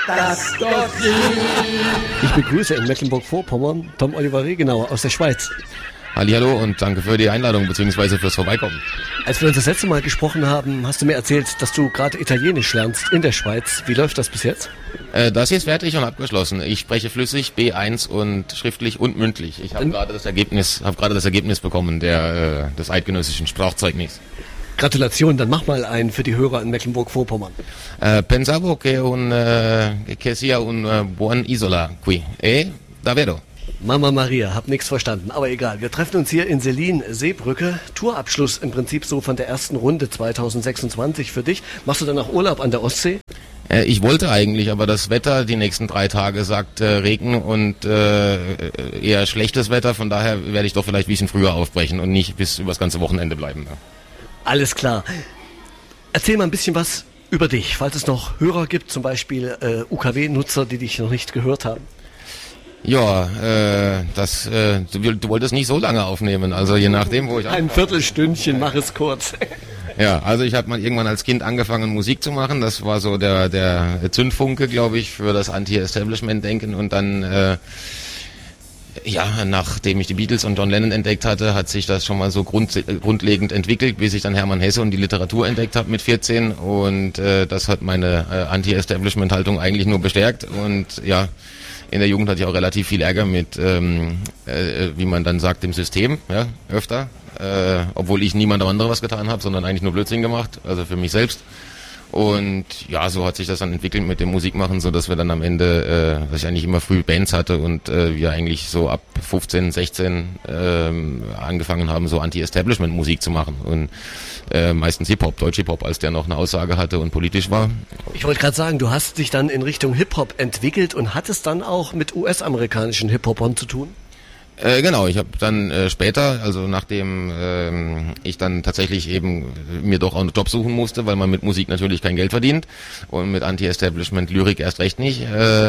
Das Dossier. Ich begrüße in Mecklenburg-Vorpommern Tom Oliver Regenauer aus der Schweiz. Hallihallo und danke für die Einladung bzw. fürs Vorbeikommen. Als wir uns das letzte Mal gesprochen haben, hast du mir erzählt, dass du gerade Italienisch lernst in der Schweiz. Wie läuft das bis jetzt? Das hier ist fertig und abgeschlossen. Ich spreche flüssig B1 und schriftlich und mündlich. Ich habe gerade das Ergebnis bekommen des eidgenössischen Sprachzeugnis. Gratulation, dann mach mal einen für die Hörer in Mecklenburg-Vorpommern. Pensavo che sia un buon isola qui. Davvero. Mama Maria, hab nichts verstanden, aber egal. Wir treffen uns hier in Selin-Seebrücke. Tourabschluss im Prinzip so von der ersten Runde 2026 für dich. Machst du dann auch Urlaub an der Ostsee? Ich wollte eigentlich, aber das Wetter die nächsten 3 Tage sagt Regen und eher schlechtes Wetter. Von daher werde ich doch vielleicht ein bisschen früher aufbrechen und nicht bis übers ganze Wochenende bleiben. Alles klar. Erzähl mal ein bisschen was über dich, falls es noch Hörer gibt, zum Beispiel UKW-Nutzer, die dich noch nicht gehört haben. Ja, du wolltest nicht so lange aufnehmen, also je nachdem, wo ich... Ein Viertelstündchen, mach es kurz. Ja, also ich habe mal irgendwann als Kind angefangen, Musik zu machen. Das war so der Zündfunke, glaube ich, für das Anti-Establishment-Denken. Und dann, nachdem ich die Beatles und John Lennon entdeckt hatte, hat sich das schon mal so grundlegend entwickelt, bis ich dann Hermann Hesse und die Literatur entdeckt habe mit 14. Und das hat meine Anti-Establishment-Haltung eigentlich nur bestärkt. Und ja... In der Jugend hatte ich auch relativ viel Ärger mit, wie man dann sagt, dem System, ja, öfter. Obwohl ich niemandem anderem was getan habe, sondern eigentlich nur Blödsinn gemacht, also für mich selbst. Und ja, so hat sich das dann entwickelt mit dem Musikmachen, so dass wir dann am Ende, dass ich eigentlich immer früh Bands hatte und wir eigentlich so ab 15, 16 angefangen haben, so Anti-Establishment-Musik zu machen. Und meistens Hip-Hop, Deutsch-Hip-Hop, als der noch eine Aussage hatte und politisch war. Ich wollte gerade sagen, du hast dich dann in Richtung Hip-Hop entwickelt und hattest dann auch mit US-amerikanischen Hip-Hopern zu tun? Genau, ich habe dann später, also nachdem ich dann tatsächlich eben mir doch auch einen Job suchen musste, weil man mit Musik natürlich kein Geld verdient und mit Anti-Establishment Lyrik erst recht nicht,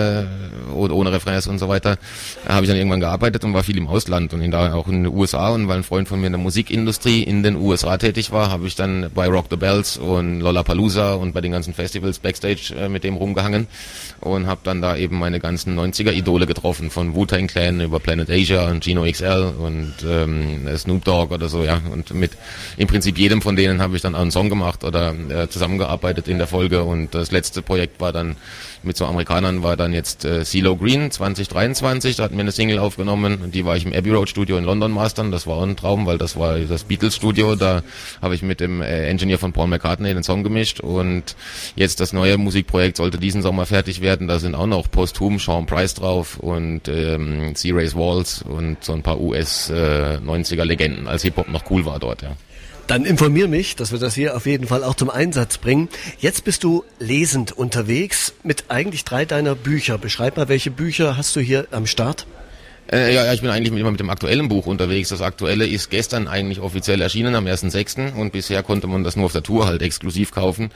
oder ohne Refrains und so weiter, habe ich dann irgendwann gearbeitet und war viel im Ausland und auch in den USA, und weil ein Freund von mir in der Musikindustrie in den USA tätig war, habe ich dann bei Rock the Bells und Lollapalooza und bei den ganzen Festivals Backstage mit dem rumgehangen und habe dann da eben meine ganzen 90er-Idole getroffen, von Wu-Tang Clan über Planet Asia und Gino XL und Snoop Dogg oder so, ja. Und mit im Prinzip jedem von denen habe ich dann auch einen Song gemacht oder zusammengearbeitet in der Folge. Und das letzte Projekt war dann mit so Amerikanern, war dann jetzt CeeLo Green 2023. Da hatten wir eine Single aufgenommen und die war ich im Abbey Road Studio in London mastern. Das war auch ein Traum, weil das war das Beatles Studio. Da habe ich mit dem Engineer von Paul McCartney den Song gemischt. Und jetzt das neue Musikprojekt sollte diesen Sommer fertig werden. Da sind auch noch posthum Sean Price drauf und C-Race Walls und so ein paar US-90er-Legenden, als Hip-Hop noch cool war dort, ja. Dann informier mich, dass wir das hier auf jeden Fall auch zum Einsatz bringen. Jetzt bist du lesend unterwegs mit eigentlich 3 deiner Bücher. Beschreib mal, welche Bücher hast du hier am Start? Ja, ich bin eigentlich immer mit dem aktuellen Buch unterwegs. Das aktuelle ist gestern eigentlich offiziell erschienen, am 1.6. und bisher konnte man das nur auf der Tour halt exklusiv kaufen.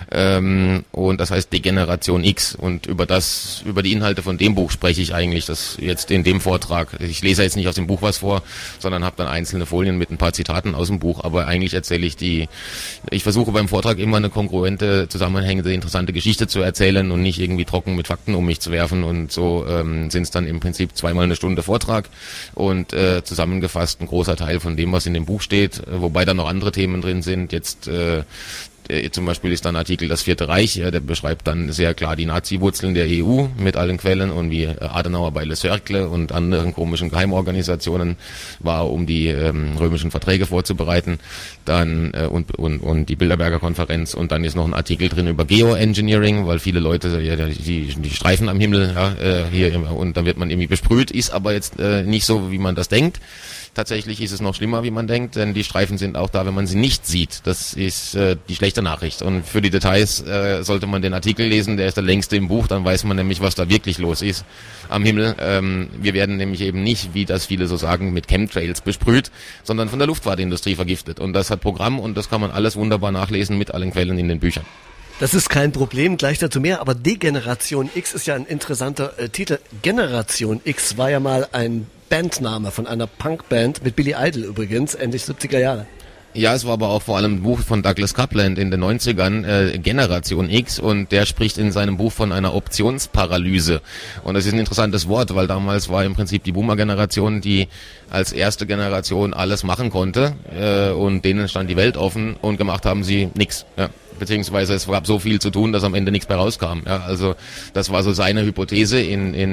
Und das heißt Degeneration X, und über die Inhalte von dem Buch spreche ich eigentlich das jetzt in dem Vortrag. Ich lese jetzt nicht aus dem Buch was vor, sondern habe dann einzelne Folien mit ein paar Zitaten aus dem Buch, aber eigentlich erzähle ich versuche beim Vortrag immer eine kongruente, zusammenhängende, interessante Geschichte zu erzählen und nicht irgendwie trocken mit Fakten um mich zu werfen, und so sind es dann im Prinzip zweimal eine Stunde Vortrag und zusammengefasst ein großer Teil von dem, was in dem Buch steht, wobei da noch andere Themen drin sind. Jetzt zum Beispiel ist da ein Artikel Das Vierte Reich, der beschreibt dann sehr klar die Nazi-Wurzeln der EU mit allen Quellen und wie Adenauer bei Le Cercle und anderen komischen Geheimorganisationen war, um die römischen Verträge vorzubereiten, dann und die Bilderberger Konferenz, und dann ist noch ein Artikel drin über Geoengineering, weil viele Leute die Streifen am Himmel hier und dann wird man irgendwie besprüht, ist aber jetzt nicht so, wie man das denkt. Tatsächlich ist es noch schlimmer, wie man denkt, denn die Streifen sind auch da, wenn man sie nicht sieht. Das ist die schlechte Nachricht. Und für die Details sollte man den Artikel lesen, der ist der längste im Buch, dann weiß man nämlich, was da wirklich los ist am Himmel. Wir werden nämlich eben nicht, wie das viele so sagen, mit Chemtrails besprüht, sondern von der Luftfahrtindustrie vergiftet. Und das hat Programm, und das kann man alles wunderbar nachlesen mit allen Quellen in den Büchern. Das ist kein Problem, gleich dazu mehr, aber Degeneration X ist ja ein interessanter Titel. Generation X war ja mal ein Bandname von einer Punkband mit Billy Idol übrigens, Ende 70er Jahre. Ja, es war aber auch vor allem ein Buch von Douglas Coupland in den 90ern, Generation X, und der spricht in seinem Buch von einer Optionsparalyse. Und das ist ein interessantes Wort, weil damals war im Prinzip die Boomer-Generation, die als erste Generation alles machen konnte, und denen stand die Welt offen, und gemacht haben sie nichts. Ja. Beziehungsweise es gab so viel zu tun, dass am Ende nichts mehr rauskam. Ja. Also das war so seine Hypothese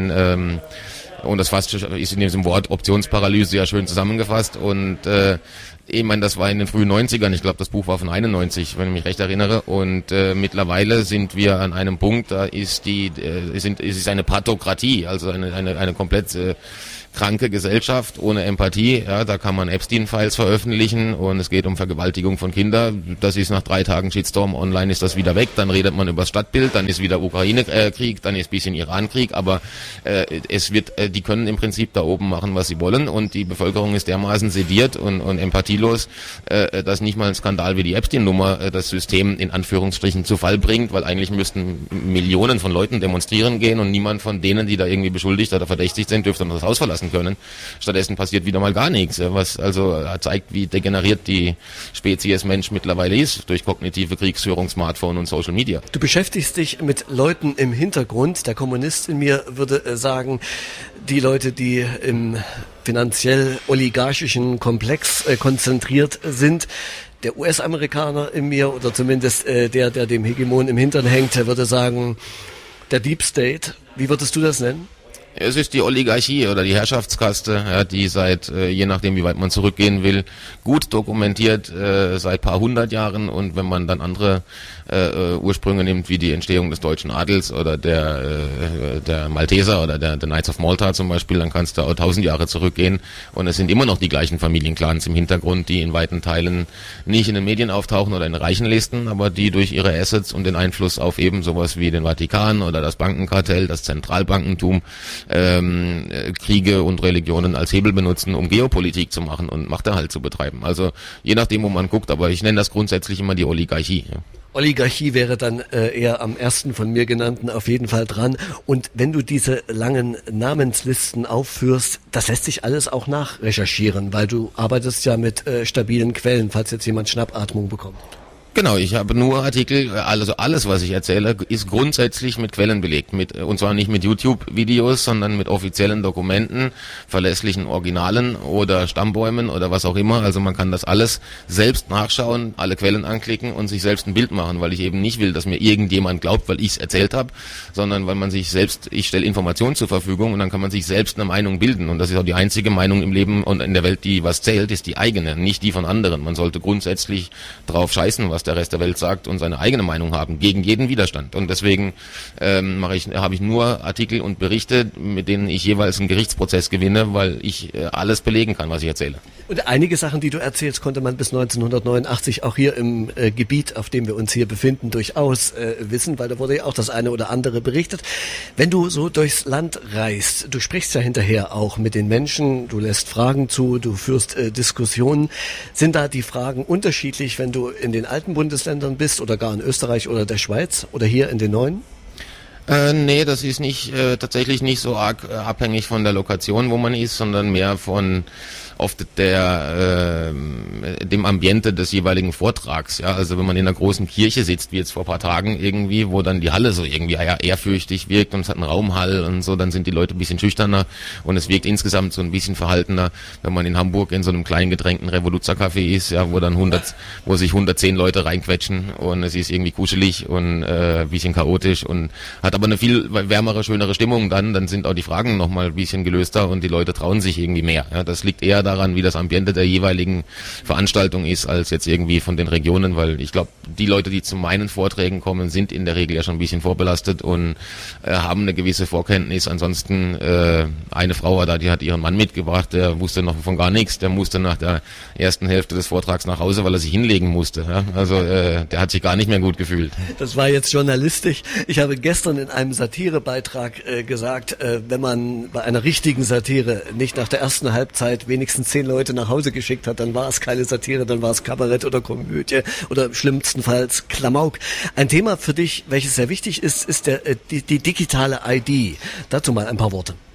und das ist in diesem Wort Optionsparalyse ja schön zusammengefasst. Und ich meine, das war in den frühen 90ern, ich glaube, das Buch war von 91, wenn ich mich recht erinnere. Und mittlerweile sind wir an einem Punkt, da ist es ist eine Pathokratie, also eine komplett kranke Gesellschaft ohne Empathie. Ja, da kann man Epstein-Files veröffentlichen und es geht um Vergewaltigung von Kindern. Das ist nach 3 Tagen Shitstorm online, ist das wieder weg. Dann redet man über das Stadtbild, dann ist wieder Ukraine-Krieg, dann ist ein bisschen Iran-Krieg. Aber die können im Prinzip da oben machen, was sie wollen, und die Bevölkerung ist dermaßen sediert und empathielos, dass nicht mal ein Skandal wie die Epstein-Nummer das System in Anführungsstrichen zu Fall bringt, weil eigentlich müssten Millionen von Leuten demonstrieren gehen und niemand von denen, die da irgendwie beschuldigt oder verdächtigt sind, dürfte das Haus verlassen können. Stattdessen passiert wieder mal gar nichts, was also zeigt, wie degeneriert die Spezies Mensch mittlerweile ist durch kognitive Kriegsführung, Smartphone und Social Media. Du beschäftigst dich mit Leuten im Hintergrund. Der Kommunist in mir würde sagen, die Leute, die im finanziell-oligarchischen Komplex konzentriert sind. Der US-Amerikaner in mir, oder zumindest der dem Hegemon im Hintern hängt, würde sagen, der Deep State. Wie würdest du das nennen? Es ist die Oligarchie oder die Herrschaftskaste, ja, die seit, je nachdem wie weit man zurückgehen will, gut dokumentiert seit paar 100 Jahren, und wenn man dann andere Ursprünge nimmt, wie die Entstehung des deutschen Adels oder der Malteser oder der Knights of Malta zum Beispiel, dann kannst du auch 1000 Jahre zurückgehen, und es sind immer noch die gleichen Familienclans im Hintergrund, die in weiten Teilen nicht in den Medien auftauchen oder in Reichenlisten, aber die durch ihre Assets und den Einfluss auf eben sowas wie den Vatikan oder das Bankenkartell, das Zentralbankentum, Kriege und Religionen als Hebel benutzen, um Geopolitik zu machen und Machterhalt zu betreiben. Also je nachdem, wo man guckt, aber ich nenne das grundsätzlich immer die Oligarchie. Ja. Oligarchie wäre dann eher am ersten von mir genannten auf jeden Fall dran. Und wenn du diese langen Namenslisten aufführst, das lässt sich alles auch nachrecherchieren, weil du arbeitest ja mit stabilen Quellen, falls jetzt jemand Schnappatmung bekommt. Genau, ich habe nur Artikel, also alles, was ich erzähle, ist grundsätzlich mit Quellen belegt, und zwar nicht mit YouTube-Videos, sondern mit offiziellen Dokumenten, verlässlichen Originalen oder Stammbäumen oder was auch immer. Also man kann das alles selbst nachschauen, alle Quellen anklicken und sich selbst ein Bild machen, weil ich eben nicht will, dass mir irgendjemand glaubt, weil ich es erzählt habe, sondern weil man sich selbst, ich stelle Informationen zur Verfügung und dann kann man sich selbst eine Meinung bilden, und das ist auch die einzige Meinung im Leben und in der Welt, die was zählt, ist die eigene, nicht die von anderen. Man sollte grundsätzlich drauf scheißen, was der Rest der Welt sagt, und seine eigene Meinung haben, gegen jeden Widerstand. Und deswegen habe ich nur Artikel und Berichte, mit denen ich jeweils einen Gerichtsprozess gewinne, weil ich alles belegen kann, was ich erzähle. Und einige Sachen, die du erzählst, konnte man bis 1989 auch hier im Gebiet, auf dem wir uns hier befinden, durchaus wissen, weil da wurde ja auch das eine oder andere berichtet. Wenn du so durchs Land reist, du sprichst ja hinterher auch mit den Menschen, du lässt Fragen zu, du führst Diskussionen. Sind da die Fragen unterschiedlich, wenn du in den alten Bundesländern bist oder gar in Österreich oder der Schweiz oder hier in den neuen? Nee, das ist tatsächlich nicht so arg abhängig von der Lokation, wo man ist, sondern mehr von oft dem Ambiente des jeweiligen Vortrags. Ja, also wenn man in einer großen Kirche sitzt, wie jetzt vor ein paar Tagen irgendwie, wo dann die Halle so irgendwie ehrfürchtig wirkt und es hat einen Raumhall und so, dann sind die Leute ein bisschen schüchterner und es wirkt insgesamt so ein bisschen verhaltener. Wenn man in Hamburg in so einem kleinen gedrängten Revoluzzer-Café ist, ja, wo sich 110 Leute reinquetschen und es ist irgendwie kuschelig und ein bisschen chaotisch und hat aber eine viel wärmere, schönere Stimmung dann sind auch die Fragen nochmal ein bisschen gelöster und die Leute trauen sich irgendwie mehr. Ja, das liegt eher daran, wie das Ambiente der jeweiligen Veranstaltung ist, als jetzt irgendwie von den Regionen, weil ich glaube, die Leute, die zu meinen Vorträgen kommen, sind in der Regel ja schon ein bisschen vorbelastet und haben eine gewisse Vorkenntnis. Ansonsten eine Frau die hat ihren Mann mitgebracht, der wusste noch von gar nichts, der musste nach der ersten Hälfte des Vortrags nach Hause, weil er sich hinlegen musste. Ja? Also der hat sich gar nicht mehr gut gefühlt. Das war jetzt journalistisch. Ich habe gestern in einem Satirebeitrag gesagt, wenn man bei einer richtigen Satire nicht nach der ersten Halbzeit wenigstens 10 Leute nach Hause geschickt hat, dann war es keine Satire, dann war es Kabarett oder Komödie oder schlimmstenfalls Klamauk. Ein Thema für dich, welches sehr wichtig ist, ist die digitale ID. Dazu mal ein paar Worte.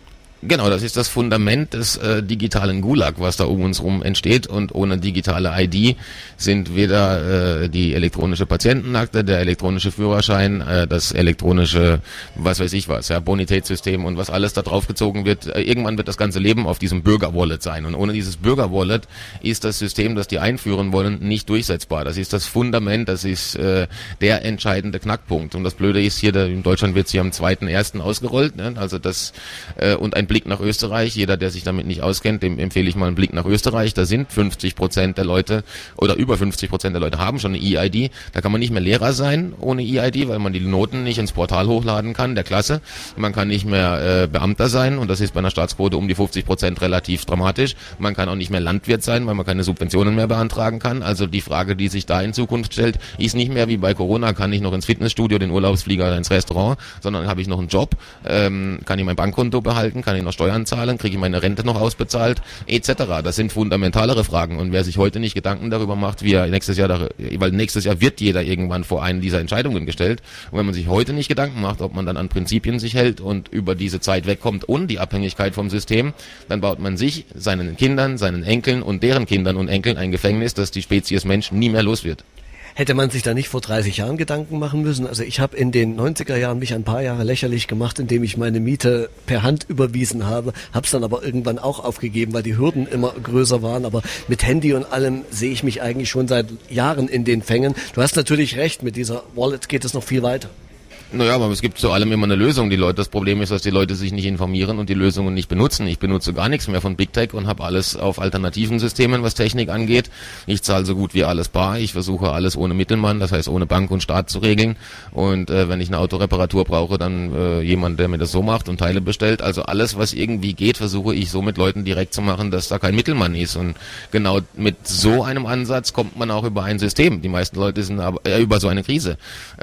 Genau, das ist das Fundament des digitalen Gulag, was da um uns rum entsteht, und ohne digitale ID sind weder die elektronische Patientenakte, der elektronische Führerschein, das elektronische, was weiß ich was, ja, Bonitätssystem und was alles da draufgezogen wird. Irgendwann wird das ganze Leben auf diesem Bürger-Wallet sein, und ohne dieses Bürger-Wallet ist das System, das die einführen wollen, nicht durchsetzbar. Das ist das Fundament, das ist der entscheidende Knackpunkt. Und das Blöde ist hier, in Deutschland wird es hier am 2.1. ausgerollt, ne? Also das und ein Blick nach Österreich, jeder, der sich damit nicht auskennt, dem empfehle ich mal einen Blick nach Österreich. Da sind 50% der Leute oder über 50% der Leute haben schon eine E-ID. Da kann man nicht mehr Lehrer sein ohne E-ID, weil man die Noten nicht ins Portal hochladen kann, der Klasse. Man kann nicht mehr Beamter sein, und das ist bei einer Staatsquote um die 50% relativ dramatisch. Man kann auch nicht mehr Landwirt sein, weil man keine Subventionen mehr beantragen kann. Also die Frage, die sich da in Zukunft stellt, ist nicht mehr wie bei Corona, kann ich noch ins Fitnessstudio, den Urlaubsflieger, ins Restaurant, sondern habe ich noch einen Job, kann ich mein Bankkonto behalten, kann ich noch Steuern zahlen, kriege ich meine Rente noch ausbezahlt, etc. Das sind fundamentalere Fragen, und wer sich heute nicht Gedanken darüber macht, wie er nächstes Jahr, weil nächstes Jahr wird jeder irgendwann vor einen dieser Entscheidungen gestellt, und wenn man sich heute nicht Gedanken macht, ob man dann an Prinzipien sich hält und über diese Zeit wegkommt ohne die Abhängigkeit vom System, dann baut man sich, seinen Kindern, seinen Enkeln und deren Kindern und Enkeln ein Gefängnis, das die Spezies Mensch nie mehr los wird. Hätte man sich da nicht vor 30 Jahren Gedanken machen müssen? Also ich habe in den 90er Jahren mich ein paar Jahre lächerlich gemacht, indem ich meine Miete per Hand überwiesen habe, habe es dann aber irgendwann auch aufgegeben, weil die Hürden immer größer waren. Aber mit Handy und allem sehe ich mich eigentlich schon seit Jahren in den Fängen. Du hast natürlich recht, mit dieser Wallet geht es noch viel weiter. Naja, aber es gibt zu allem immer eine Lösung. Das Problem ist, dass die Leute sich nicht informieren und die Lösungen nicht benutzen. Ich benutze gar nichts mehr von Big Tech und habe alles auf alternativen Systemen, was Technik angeht. Ich zahle so gut wie alles bar. Ich versuche alles ohne Mittelmann, das heißt ohne Bank und Staat zu regeln. Und wenn ich eine Autoreparatur brauche, dann jemand, der mir das so macht und Teile bestellt. Also alles, was irgendwie geht, versuche ich so mit Leuten direkt zu machen, dass da kein Mittelmann ist. Und genau mit so einem Ansatz kommt man auch über ein System. Die meisten Leute sind aber über so eine Krise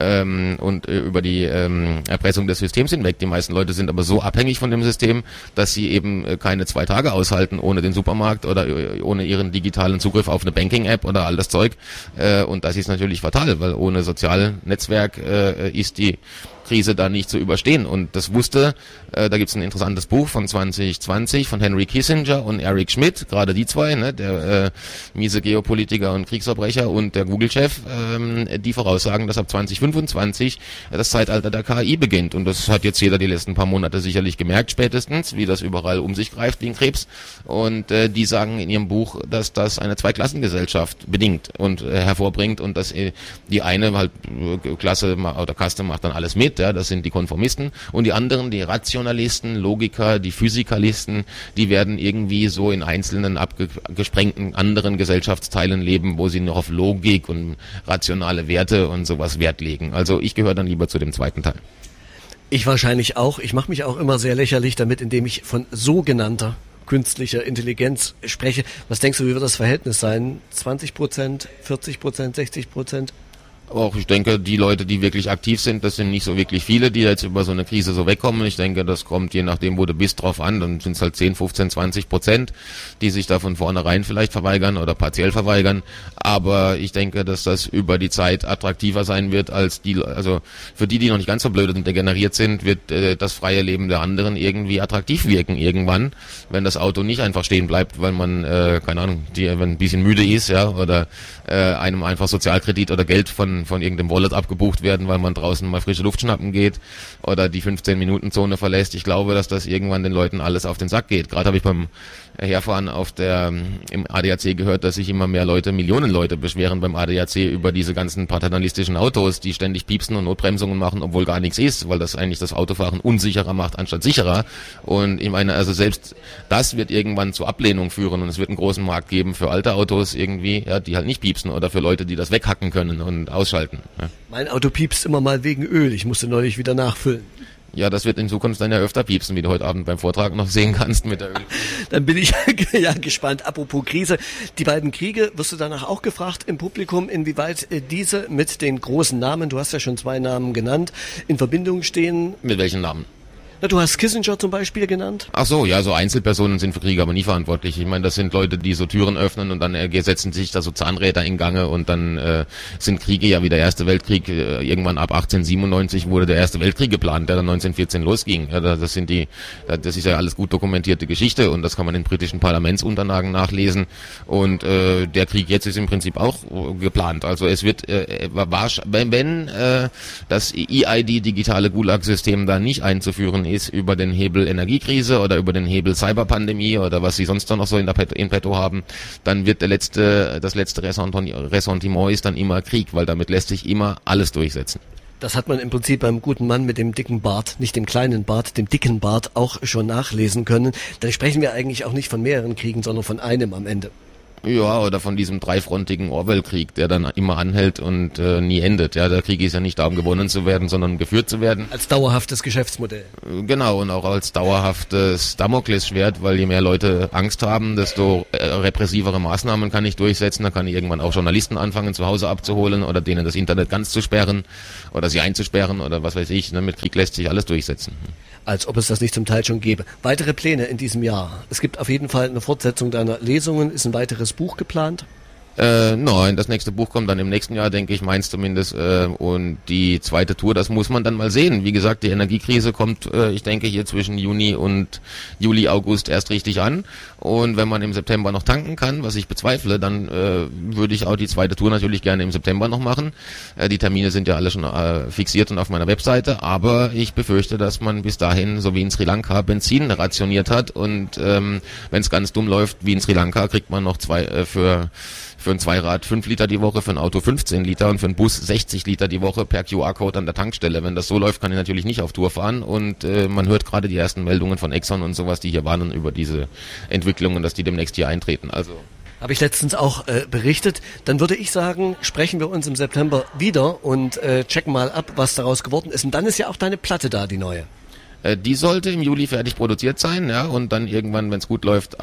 und über die Erpressung des Systems hinweg. Die meisten Leute sind aber so abhängig von dem System, dass sie eben keine 2 Tage aushalten ohne den Supermarkt oder ohne ihren digitalen Zugriff auf eine Banking-App oder all das Zeug. Und das ist natürlich fatal, weil ohne Sozialnetzwerk ist die Krise da nicht zu überstehen. Und das wusste, da gibt's ein interessantes Buch von 2020 von Henry Kissinger und Eric Schmidt, gerade die zwei, ne, der miese Geopolitiker und Kriegsverbrecher und der Google-Chef, die voraussagen, dass ab 2025 das Zeitalter der KI beginnt. Und das hat jetzt jeder die letzten paar Monate sicherlich gemerkt, spätestens, wie das überall um sich greift wie ein Krebs. Und die sagen in ihrem Buch, dass das eine Zweiklassengesellschaft bedingt und hervorbringt, und dass die eine halt Klasse oder Kaste macht dann alles mit, ja, das sind die Konformisten, und die anderen, die Rationalisten, Logiker, die Physikalisten, die werden irgendwie so in einzelnen abgesprengten anderen Gesellschaftsteilen leben, wo sie noch auf Logik und rationale Werte und sowas Wert legen. Also ich gehöre dann lieber zu dem zweiten Teil. Ich wahrscheinlich auch. Ich mache mich auch immer sehr lächerlich damit, indem ich von sogenannter künstlicher Intelligenz spreche. Was denkst du, wie wird das Verhältnis sein? 20%, 40%, 60%? Auch ich denke, die Leute, die wirklich aktiv sind, das sind nicht so wirklich viele, die jetzt über so eine Krise so wegkommen. Ich denke, das kommt je nachdem, wo du bist, drauf an. Dann sind es halt 10, 15, 20%, die sich da von vornherein vielleicht verweigern oder partiell verweigern. Aber ich denke, dass das über die Zeit attraktiver sein wird als also für die noch nicht ganz so blöd und degeneriert sind, wird das freie Leben der anderen irgendwie attraktiv wirken irgendwann, wenn das Auto nicht einfach stehen bleibt, weil man, keine Ahnung, wenn ein bisschen müde ist, ja, oder einem einfach Sozialkredit oder Geld von irgendeinem Wallet abgebucht werden, weil man draußen mal frische Luft schnappen geht oder die 15-Minuten-Zone verlässt. Ich glaube, dass das irgendwann den Leuten alles auf den Sack geht. Gerade habe ich beim Herfahren im ADAC gehört, dass sich immer mehr Millionen Leute beschweren beim ADAC über diese ganzen paternalistischen Autos, die ständig piepsen und Notbremsungen machen, obwohl gar nichts ist, weil das eigentlich das Autofahren unsicherer macht, anstatt sicherer. Und ich meine, also selbst das wird irgendwann zu Ablehnung führen, und es wird einen großen Markt geben für alte Autos irgendwie, ja, die halt nicht piepsen, oder für Leute, die das weghacken können und ausschalten. Ja. Mein Auto piepst immer mal wegen Öl. Ich musste neulich wieder nachfüllen. Ja, das wird in Zukunft dann ja öfter piepsen, wie du heute Abend beim Vortrag noch sehen kannst mit der Öl. Dann bin ich ja gespannt. Apropos Krise, die beiden Kriege, wirst du danach auch gefragt im Publikum, inwieweit diese mit den großen Namen, du hast ja schon 2 Namen genannt, in Verbindung stehen? Mit welchen Namen? Na, du hast Kissinger zum Beispiel genannt. Ach so, ja, so Einzelpersonen sind für Kriege aber nie verantwortlich. Ich meine, das sind Leute, die so Türen öffnen und dann setzen sich da so Zahnräder in Gange und dann sind Kriege ja wie der Erste Weltkrieg. Irgendwann ab 1897 wurde der Erste Weltkrieg geplant, der dann 1914 losging. Ja, das ist ja alles gut dokumentierte Geschichte und das kann man in britischen Parlamentsunterlagen nachlesen. Und der Krieg jetzt ist im Prinzip auch geplant. Also es wird, wenn das EID digitale Gulag-System da nicht einzuführen ist über den Hebel Energiekrise oder über den Hebel Cyberpandemie oder was sie sonst noch so in petto haben, dann wird das letzte Ressentiment ist dann immer Krieg, weil damit lässt sich immer alles durchsetzen. Das hat man im Prinzip beim guten Mann mit dem dicken Bart, nicht dem kleinen Bart, dem dicken Bart auch schon nachlesen können. Da sprechen wir eigentlich auch nicht von mehreren Kriegen, sondern von einem am Ende. Ja, oder von diesem dreifrontigen Orwell-Krieg, der dann immer anhält und nie endet. Ja, der Krieg ist ja nicht da, um gewonnen zu werden, sondern um geführt zu werden. Als dauerhaftes Geschäftsmodell. Genau, und auch als dauerhaftes Damoklesschwert, weil je mehr Leute Angst haben, desto repressivere Maßnahmen kann ich durchsetzen. Da kann ich irgendwann auch Journalisten anfangen, zu Hause abzuholen oder denen das Internet ganz zu sperren oder sie einzusperren oder was weiß ich. Ne? Mit Krieg lässt sich alles durchsetzen. Als ob es das nicht zum Teil schon gäbe. Weitere Pläne in diesem Jahr. Es gibt auf jeden Fall eine Fortsetzung deiner Lesungen. Ist ein weiteres Buch geplant? Nein, das nächste Buch kommt dann im nächsten Jahr, denke ich, meins zumindest. Und die zweite Tour, das muss man dann mal sehen. Wie gesagt, die Energiekrise kommt, ich denke, hier zwischen Juni und Juli, August erst richtig an. Und wenn man im September noch tanken kann, was ich bezweifle, dann würde ich auch die zweite Tour natürlich gerne im September noch machen. Die Termine sind ja alle schon fixiert und auf meiner Webseite. Aber ich befürchte, dass man bis dahin, so wie in Sri Lanka, Benzin rationiert hat. Und wenn es ganz dumm läuft, wie in Sri Lanka, kriegt man noch für ein Zweirad 5 Liter die Woche, für ein Auto 15 Liter und für einen Bus 60 Liter die Woche per QR-Code an der Tankstelle. Wenn das so läuft, kann ich natürlich nicht auf Tour fahren und man hört gerade die ersten Meldungen von Exxon und sowas, die hier warnen über diese Entwicklungen, dass die demnächst hier eintreten. Also habe ich letztens auch berichtet. Dann würde ich sagen, sprechen wir uns im September wieder und checken mal ab, was daraus geworden ist. Und dann ist ja auch deine Platte da, die neue. Die sollte im Juli fertig produziert sein, ja, und dann irgendwann, wenn es gut läuft,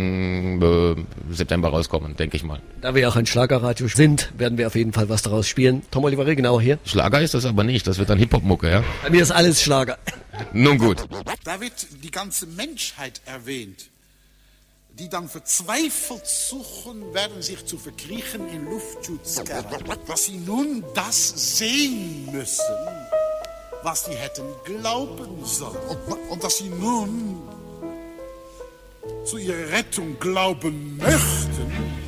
Anfang September rauskommen, denke ich mal. Da wir auch ein Schlagerradio sind, werden wir auf jeden Fall was daraus spielen. Tom Oliver Regenauer hier. Schlager ist das aber nicht, das wird dann Hip-Hop-Mucke, ja? Bei mir ist alles Schlager. Nun gut. Da wird die ganze Menschheit erwähnt, die dann verzweifelt suchen, werden sich zu verkriechen in Luftschutzkeller, dass sie nun das sehen müssen, was sie hätten glauben sollen. Und dass sie nun zu ihrer Rettung glauben möchten,